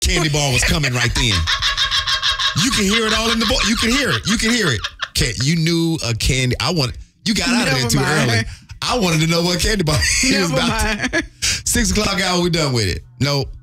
candy bar was coming right then. You can hear it all in the voice. You can hear it. You can hear it. You knew a candy. You got out of there too early. I wanted to know what candy bar he was about. 6 o'clock hour, we done with it. Nope.